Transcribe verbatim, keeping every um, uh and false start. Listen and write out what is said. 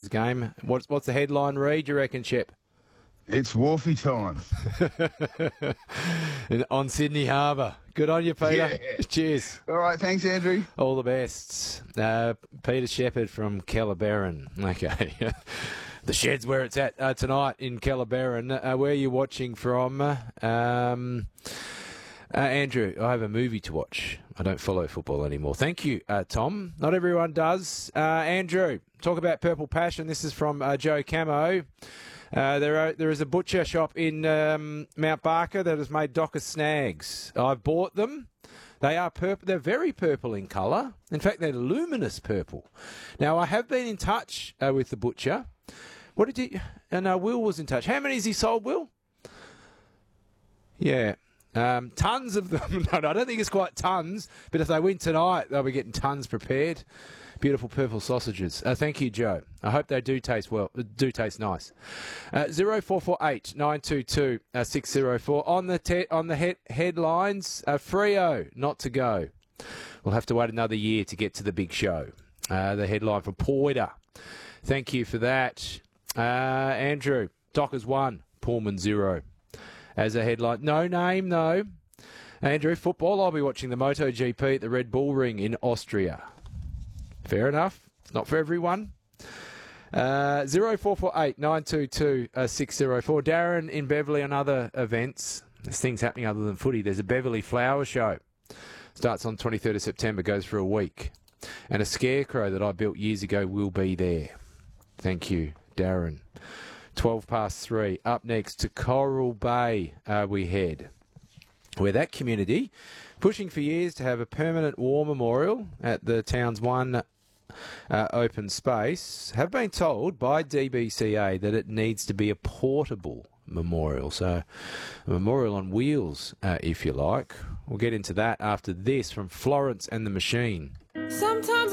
game. What's what's the headline read, you reckon, Shep? It's Wharfie time. On Sydney Harbour. Good on you, Peter. Yeah. Cheers. All right, thanks, Andrew. All the best. Uh, Peter Shepherd from Kellerberrin. Okay. The Shed's where it's at uh, tonight in Kellerberrin. Uh, where are you watching from? Um, uh, Andrew, I have a movie to watch. I don't follow football anymore. Thank you, uh, Tom. Not everyone does. Uh, Andrew, talk about Purple Passion. This is from uh, Joe Camo. Uh, there are, there is a butcher shop in um, Mount Barker that has made Docker snags. I've bought them. They are purple. They're very purple in colour. In fact, they're luminous purple. Now, I have been in touch uh, with the butcher. What did you... And uh, Will was in touch. How many has he sold, Will? Yeah. Um, tons of them. no, no, I don't think it's quite tons. But if they win tonight, they'll be getting tons prepared. Beautiful purple sausages. Uh, thank you, Joe. I hope they do taste well. Do taste nice. Uh, zero four four eight nine two two six zero four on the te- on the he- headlines. Uh, Freo not to go. We'll have to wait another year to get to the big show. Uh, the headline from Poida. Thank you for that, uh, Andrew. Dockers one, Pullman zero. As a headline, no name though. Andrew, football. I'll be watching the MotoGP at the Red Bull Ring in Austria. Fair enough. It's not for everyone. Uh, zero four four eight nine two two six zero four. Darren in Beverley on other events. There's things happening other than footy. There's a Beverley Flower Show. Starts on twenty-third of September, goes for a week. And a scarecrow that I built years ago will be there. Thank you, Darren. twelve past three. Up next to Coral Bay uh, we head. Where that community, pushing for years to have a permanent war memorial at the town's one uh, open space, have been told by D B C A that it needs to be a portable memorial. So a memorial on wheels, uh, if you like. We'll get into that after this from Florence and the Machine. Sometimes